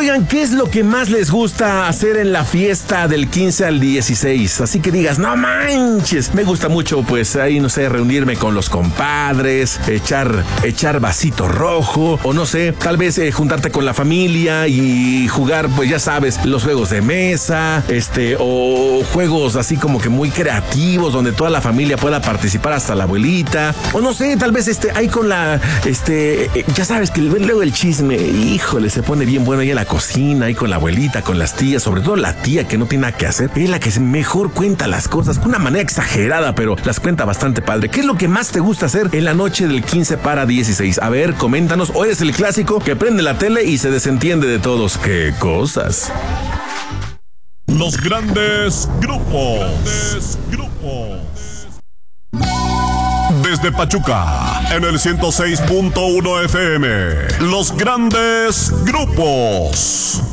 Oigan, ¿qué es lo que más les gusta hacer en la fiesta del 15 al 16? Así que digas, no manches, me gusta mucho, pues ahí, no sé, reunirme con los compadres, echar vasito rojo, o no sé, tal vez juntarte con la familia y jugar, pues ya sabes, los juegos de mesa, o juegos así como que muy creativos, donde toda la familia pueda participar, hasta la abuelita, o no sé, tal vez ahí con la, ya sabes que luego el chisme, híjole, se pone bien bueno ahí en la cocina, ahí con la abuelita, con las tías, sobre todo la tía que no tiene nada que hacer, es la que mejor cuenta las cosas, con una manera exagerada, pero las cuenta bastante padre. ¿Qué es lo que más te gusta hacer en la noche del 15 para 16? A ver, coméntanos, o eres el clásico que prende la tele y se desentiende de todos. ¿Qué cosas? Los grandes grupos. Desde Pachuca, en el 106.1 FM. Los grandes grupos.